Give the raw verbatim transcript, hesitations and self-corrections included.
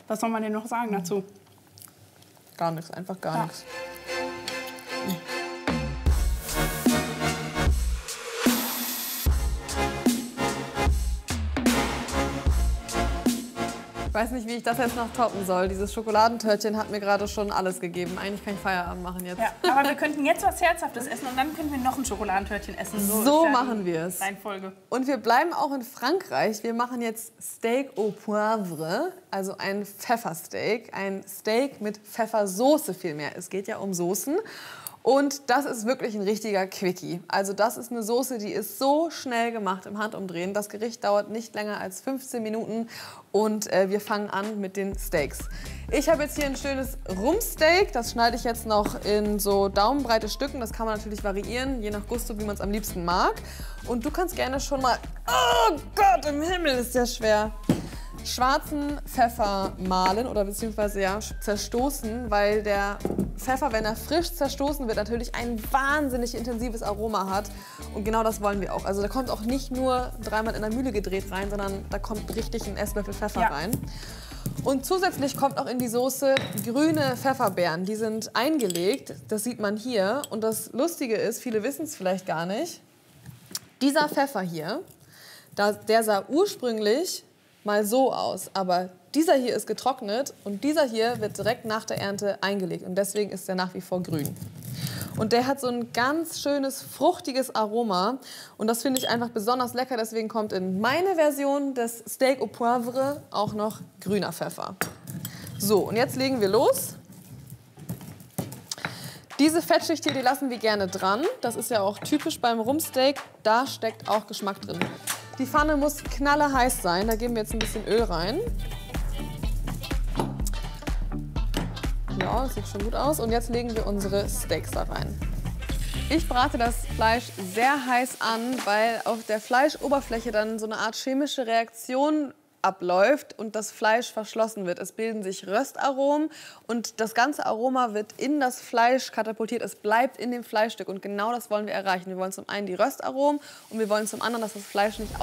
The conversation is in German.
Was soll man denn noch sagen dazu? Gar nichts, einfach gar Ja. nichts. Ich weiß nicht, wie ich das jetzt noch toppen soll. Dieses Schokoladentörtchen hat mir gerade schon alles gegeben. Eigentlich kann ich Feierabend machen jetzt. Ja, aber wir könnten jetzt was Herzhaftes essen und dann können wir noch ein Schokoladentörtchen essen. So, ist ja machen die wir es. Reihenfolge. Und wir bleiben auch in Frankreich. Wir machen jetzt Steak au Poivre, also ein Pfeffersteak. Ein Steak mit Pfeffersoße vielmehr. Es geht ja um Soßen. Und das ist wirklich ein richtiger Quickie. Also das ist eine Soße, die ist so schnell gemacht im Handumdrehen. Das Gericht dauert nicht länger als fünfzehn Minuten und äh, wir fangen an mit den Steaks. Ich habe jetzt hier ein schönes Rumpsteak. Das schneide ich jetzt noch in so daumenbreite Stücken. Das kann man natürlich variieren, je nach Gusto, wie man es am liebsten mag. Und du kannst gerne schon mal... Oh Gott, im Himmel ist der schwer. Schwarzen Pfeffer mahlen oder beziehungsweise ja, zerstoßen, weil der Pfeffer, wenn er frisch zerstoßen wird, natürlich ein wahnsinnig intensives Aroma hat. Und genau das wollen wir auch. Also da kommt auch nicht nur dreimal in der Mühle gedreht rein, sondern da kommt richtig ein Esslöffel Pfeffer Ja. rein. Und zusätzlich kommt auch in die Soße grüne Pfefferbeeren. Die sind eingelegt, das sieht man hier. Und das Lustige ist, viele wissen es vielleicht gar nicht, dieser Pfeffer hier, da, der sah ursprünglich mal so aus, aber dieser hier ist getrocknet und dieser hier wird direkt nach der Ernte eingelegt und deswegen ist der nach wie vor grün. Und der hat so ein ganz schönes, fruchtiges Aroma und das finde ich einfach besonders lecker, deswegen kommt in meine Version des Steak au Poivre auch noch grüner Pfeffer. So, und jetzt legen wir los. Diese Fettschicht hier, die lassen wir gerne dran. Das ist ja auch typisch beim Rumpsteak, da steckt auch Geschmack drin. Die Pfanne muss knallerheiß sein, da geben wir jetzt ein bisschen Öl rein. Ja, das sieht schon gut aus. Und jetzt legen wir unsere Steaks da rein. Ich brate das Fleisch sehr heiß an, weil auf der Fleischoberfläche dann so eine Art chemische Reaktion abläuft und das Fleisch verschlossen wird. Es bilden sich Röstaromen und das ganze Aroma wird in das Fleisch katapultiert. Es bleibt in dem Fleischstück und genau das wollen wir erreichen. Wir wollen zum einen die Röstaromen und wir wollen zum anderen, dass das Fleisch nicht